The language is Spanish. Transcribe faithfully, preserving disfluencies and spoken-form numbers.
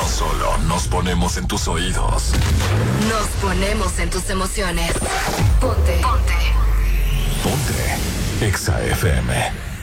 No solo nos ponemos en tus oídos, nos ponemos en tus emociones. Ponte. Ponte. Ponte Exa F M.